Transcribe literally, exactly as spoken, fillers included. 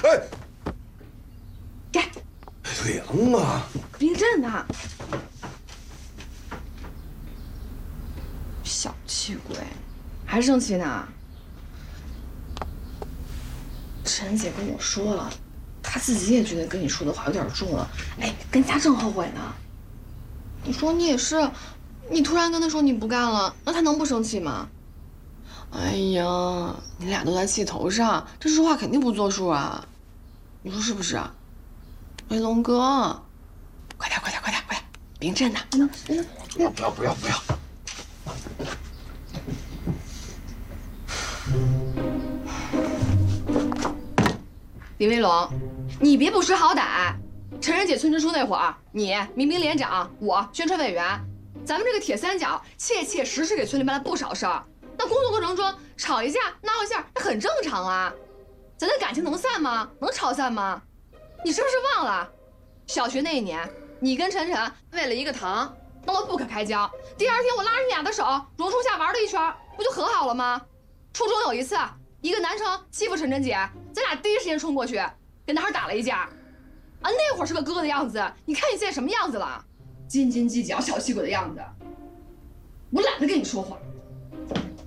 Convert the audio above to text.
哎， 给， 凉啊！ 冰镇的。小气鬼，还生气呢？陈姐跟我说了，她自己也觉得跟你说的话有点重了，哎，跟家正后悔呢。你说你也是，你突然跟她说你不干了，那她能不生气吗？哎呀，你俩都在气头上，这说话肯定不作数啊，你说是不是啊？哎，龙哥，快点快点快点快点，冰镇的。 不要不要不要不要！ 林威龙，你别不识好歹。陈仁姐村支书那会儿，你民兵连长，我宣传委员，咱们这个铁三角切切实实给村里办了不少事儿。那工作过程中吵一架闹一下，那很正常啊。咱的感情能散吗？能吵散吗？你是不是忘了，小学那一年，你跟晨晨为了一个糖闹得不可开交，第二天我拉着你俩的手榕树下玩了一圈，不就和好了吗？初中有一次，一个男生欺负晨晨姐，咱俩第一时间冲过去，跟男孩打了一架。啊，那会儿是个哥哥的样子，你看你现在什么样子了？斤斤计较、小气鬼的样子。我懒得跟你说话。